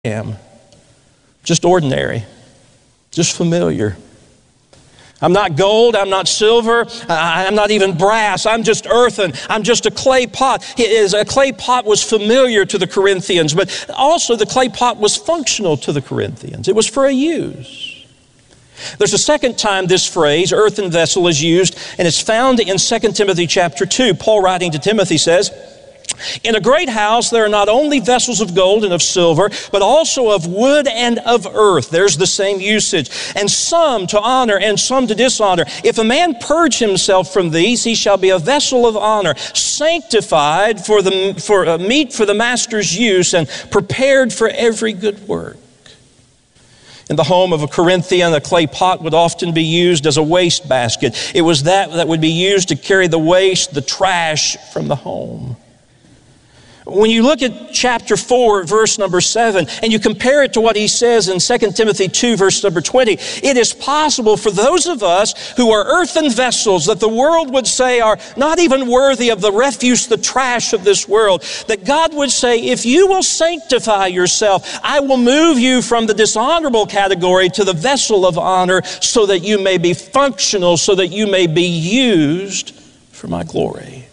am. Just ordinary, just familiar. I'm not gold, I'm not silver, I'm not even brass, I'm just earthen, I'm just a clay pot. A clay pot was familiar to the Corinthians, but also the clay pot was functional to the Corinthians. It was for a use. There's a second time this phrase, earthen vessel, is used, and it's found in 2 Timothy chapter 2. Paul, writing to Timothy, says, "In a great house there are not only vessels of gold and of silver, but also of wood and of earth." There's the same usage. "And some to honor and some to dishonor. If a man purge himself from these, he shall be a vessel of honor, sanctified for meat for the master's use, and prepared for every good work." In the home of a Corinthian, a clay pot would often be used as a waste basket. It was that would be used to carry the waste, the trash from the home. When you look at chapter 4, verse number 7, and you compare it to what he says in 2 Timothy 2, verse number 20, it is possible for those of us who are earthen vessels that the world would say are not even worthy of the refuse, the trash of this world, that God would say, if you will sanctify yourself, I will move you from the dishonorable category to the vessel of honor so that you may be functional, so that you may be used for my glory.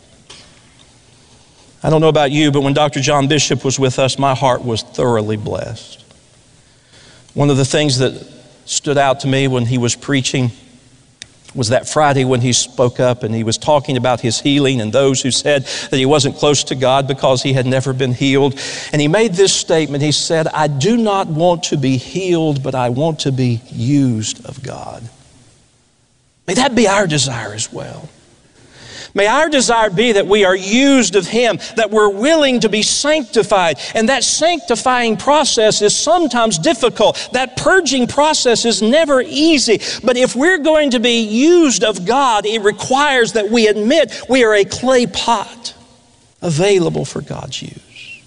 I don't know about you, but when Dr. John Bishop was with us, my heart was thoroughly blessed. One of the things that stood out to me when he was preaching was that Friday when he spoke up and he was talking about his healing and those who said that he wasn't close to God because he had never been healed. And he made this statement. He said, "I do not want to be healed, but I want to be used of God." May that be our desire as well. May our desire be that we are used of Him, that we're willing to be sanctified. And that sanctifying process is sometimes difficult. That purging process is never easy. But if we're going to be used of God, it requires that we admit we are a clay pot available for God's use.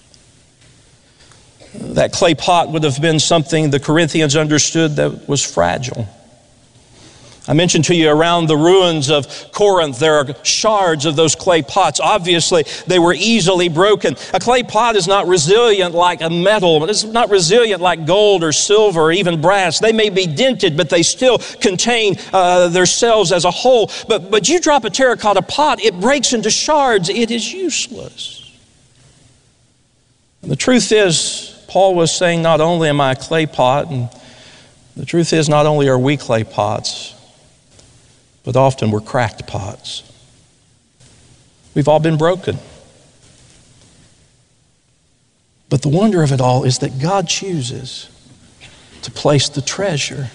That clay pot would have been something the Corinthians understood that was fragile. I mentioned to you around the ruins of Corinth, there are shards of those clay pots. Obviously, they were easily broken. A clay pot is not resilient like a metal, but it's not resilient like gold or silver or even brass. They may be dented, but they still contain themselves as a whole. But you drop a terracotta pot, it breaks into shards. It is useless. And the truth is, Paul was saying, not only am I a clay pot, and the truth is, not only are we clay pots, but often we're cracked pots. We've all been broken. But the wonder of it all is that God chooses to place the treasure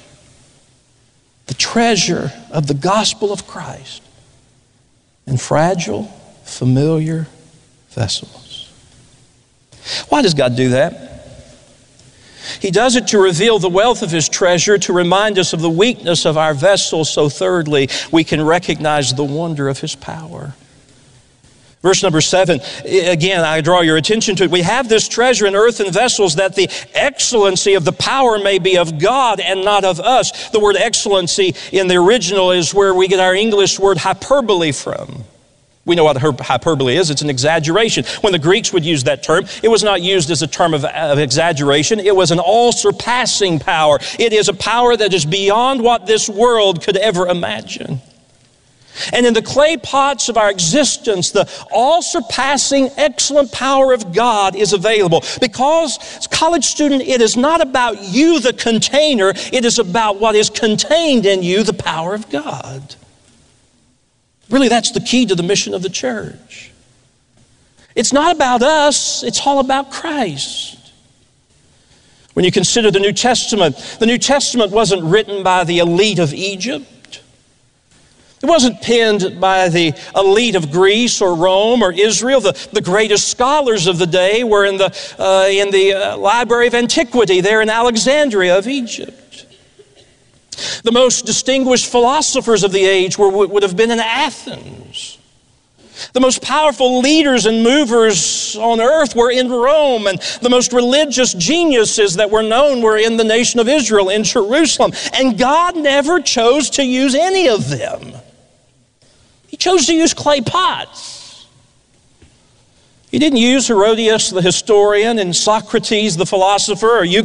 of the gospel of Christ in fragile, familiar vessels. Why does God do that? He does it to reveal the wealth of His treasure, to remind us of the weakness of our vessels, so thirdly, we can recognize the wonder of His power. Verse number 7, again, I draw your attention to it. We have this treasure in earthen vessels that the excellency of the power may be of God and not of us. The word excellency in the original is where we get our English word hyperbole from. We know what hyperbole is. It's an exaggeration. When the Greeks would use that term, it was not used as a term of exaggeration. It was an all-surpassing power. It is a power that is beyond what this world could ever imagine. And in the clay pots of our existence, the all-surpassing, excellent power of God is available. Because, as a college student, it is not about you, the container. It is about what is contained in you, the power of God. Really, that's the key to the mission of the church. It's not about us, it's all about Christ. When you consider the New Testament wasn't written by the elite of Egypt. It wasn't penned by the elite of Greece or Rome or Israel. The greatest scholars of the day were in the Library of Antiquity there in Alexandria of Egypt. The most distinguished philosophers of the age would have been in Athens. The most powerful leaders and movers on earth were in Rome, and the most religious geniuses that were known were in the nation of Israel, in Jerusalem. And God never chose to use any of them. He chose to use clay pots. He didn't use Herodias the historian and Socrates the philosopher or